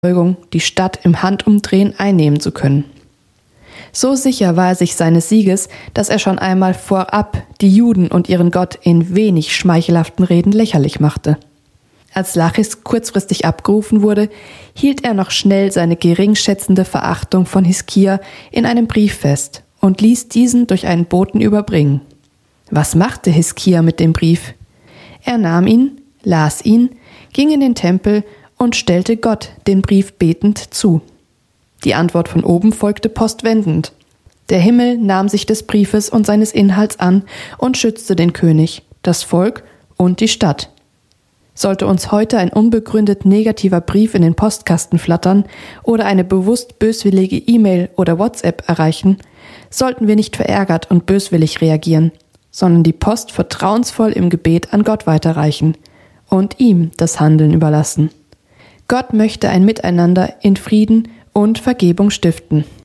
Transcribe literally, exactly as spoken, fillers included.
die Stadt im Handumdrehen einnehmen zu können. So sicher war er sich seines Sieges, dass er schon einmal vorab die Juden und ihren Gott in wenig schmeichelhaften Reden lächerlich machte. Als Lachis kurzfristig abgerufen wurde, hielt er noch schnell seine geringschätzende Verachtung von Hiskia in einem Brief fest und ließ diesen durch einen Boten überbringen. Was machte Hiskia mit dem Brief? Er nahm ihn, las ihn, ging in den Tempel und stellte Gott den Brief betend zu. Die Antwort von oben folgte postwendend. Der Himmel nahm sich des Briefes und seines Inhalts an und schützte den König, das Volk und die Stadt. Sollte uns heute ein unbegründet negativer Brief in den Postkasten flattern oder eine bewusst böswillige E-Mail oder WhatsApp erreichen, sollten wir nicht verärgert und böswillig reagieren, sondern die Post vertrauensvoll im Gebet an Gott weiterreichen und ihm das Handeln überlassen. Gott möchte ein Miteinander in Frieden und Vergebung stiften.